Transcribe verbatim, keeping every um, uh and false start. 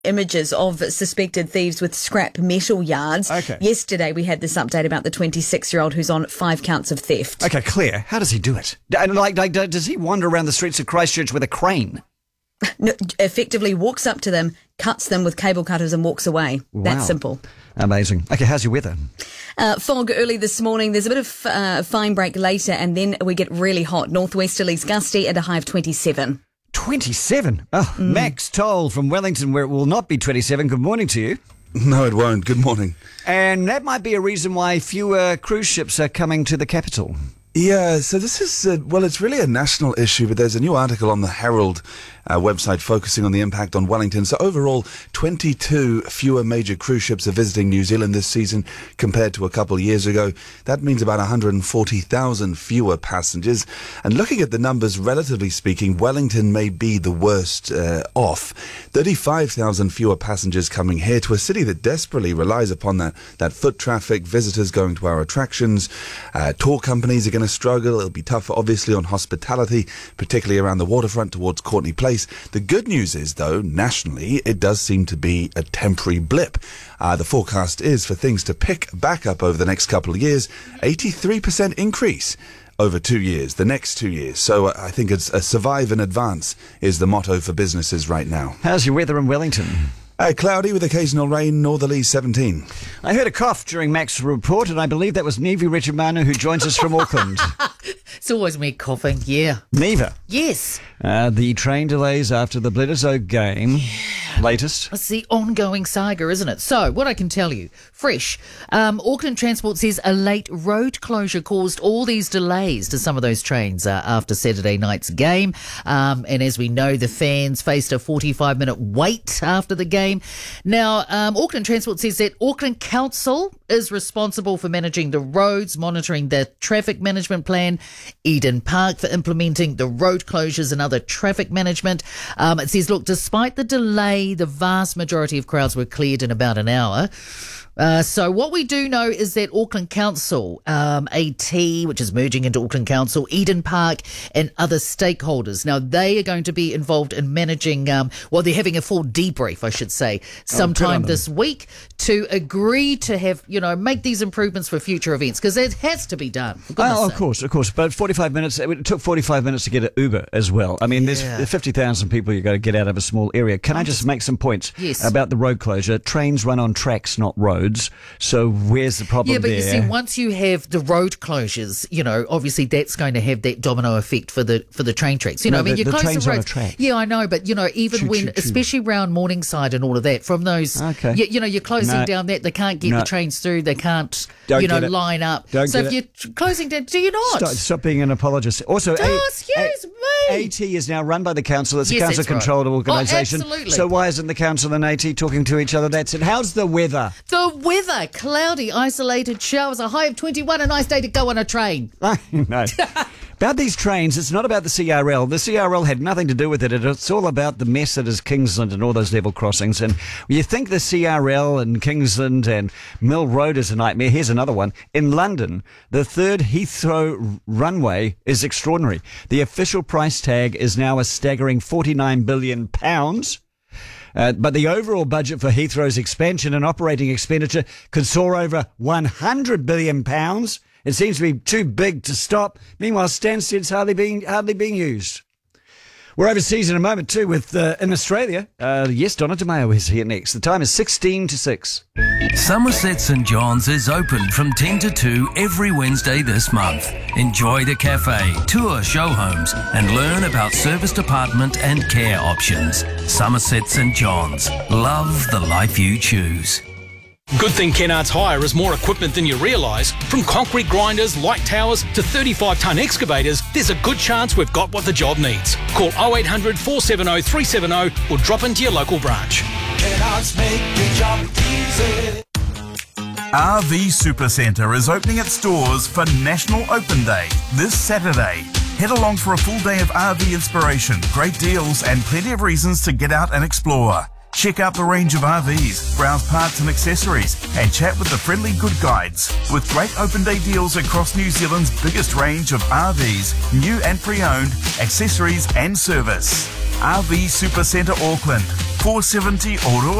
images of suspected thieves with scrap metal yards. Okay. Yesterday we had this update about the twenty-six-year-old who's on five counts of theft. Okay, Claire, how does he do it? And like, like, does he wander around the streets of Christchurch with a crane? No, effectively walks up to them, cuts them with cable cutters and walks away. Wow. That's simple. Amazing. Okay, how's your weather? Uh, fog early this morning. There's a bit of uh, fine break later, and then we get really hot. Northwesterlies gusty at a high of twenty-seven. twenty-seven? Oh, mm. Max Toll from Wellington, where it will not be twenty-seven. Good morning to you. No, it won't. Good morning. And that might be a reason why fewer cruise ships are coming to the capital. Yeah, so this is, uh, well, it's really a national issue, but there's a new article on the Herald uh, website focusing on the impact on Wellington. So overall, twenty-two fewer major cruise ships are visiting New Zealand this season compared to a couple of years ago. That means about one hundred forty thousand fewer passengers. And looking at the numbers, relatively speaking, Wellington may be the worst uh, off. thirty-five thousand fewer passengers coming here to a city that desperately relies upon that, that foot traffic, visitors going to our attractions. Uh, tour companies are going to struggle. It'll be tougher, obviously, on hospitality, particularly around the waterfront towards Courtenay Place. The good news is, though, nationally, it does seem to be a temporary blip. Uh, the forecast is for things to pick back up over the next couple of years. eighty-three percent increase over two years, the next two years. So uh, I think it's a survive in advance is the motto for businesses right now. How's your weather in Wellington? Uh, cloudy with occasional rain, northerly seventeen. I heard a cough during Max's report, and I believe that was Neva Richamanu, who joins us from Auckland. It's always me coughing, yeah. Neva. Yes. Uh, the train delays after the Bledisloe game. Yeah. Latest. It's the ongoing saga, isn't it? So, what I can tell you, fresh. Um, Auckland Transport says a late road closure caused all these delays to some of those trains uh, after Saturday night's game. Um, and as we know, the fans faced a forty-five minute wait after the game. Now, um, Auckland Transport says that Auckland Council is responsible for managing the roads, monitoring the traffic management plan, Eden Park for implementing the road closures and other traffic management. Um, it says, look, despite the delay, the vast majority of crowds were cleared in about an hour. Uh, so what we do know is that Auckland Council, um, AT, which is merging into Auckland Council, Eden Park and other stakeholders. Now, they are going to be involved in managing, um, well, they're having a full debrief, I should say, sometime oh, this week to agree to have, you know, make these improvements for future events because it has to be done. Oh, of course, of course. But forty-five minutes, it took forty-five minutes to get an Uber as well. I mean, yeah. there's fifty thousand people you've got to get out of a small area. Can I'm I just, just make some points yes. about the road closure? Trains run on tracks, not roads. So where's the problem there? Yeah, but there? you see, once you have the road closures, you know, obviously that's going to have that domino effect for the for the train tracks. You know, no, I mean, the, you the close train's the on roads. a track. Yeah, I know, but you know, even choo, when, choo, choo. especially around Morningside and all of that, from those, okay. you, you know, you're closing no. down that they can't get no. the trains through, they can't, Don't you know, get it. line up. Don't so get if it. you're closing down, do you not? Stop, stop being an apologist. Also, Oh, a, excuse a, me. AT is now run by the council. It's Yes, a that's council-controlled right. organisation. Oh, absolutely. So why isn't the council and AT talking to each other? That's it. How's the weather? The weather, cloudy, isolated showers, a high of twenty-one, a nice day to go on a train. No. About these trains, it's not about the C R L. The C R L had nothing to do with it. It's all about the mess that is Kingsland and all those level crossings. And you think the C R L and Kingsland and Mill Road is a nightmare. Here's another one. In London, the third Heathrow runway is extraordinary. The official price tag is now a staggering forty-nine billion pounds. Uh, but the overall budget for Heathrow's expansion and operating expenditure could soar over one hundred billion pounds. It seems to be too big to stop. Meanwhile, Stansted's hardly being hardly being used. We're overseas in a moment too with uh, in Australia. Uh, yes, Donna DeMayo is here next. The time is sixteen to six. Somerset St John's is open from ten to two every Wednesday this month. Enjoy the cafe, tour show homes and learn about service department and care options. Somerset St John's. Love the life you choose. Good thing Kennards Hire has more equipment than you realise. From concrete grinders, light towers to thirty-five tonne excavators, there's a good chance we've got what the job needs. Call oh eight hundred, four seven oh, three seven oh or drop into your local branch. Kennards make your job easy. R V Supercentre is opening its doors for National Open Day this Saturday. Head along for a full day of R V inspiration, great deals and plenty of reasons to get out and explore. Check out the range of R Vs, browse parts and accessories, and chat with the friendly good guides. With great open day deals across New Zealand's biggest range of R Vs, new and pre-owned, accessories and service. R V Supercentre Auckland. four seventy Oro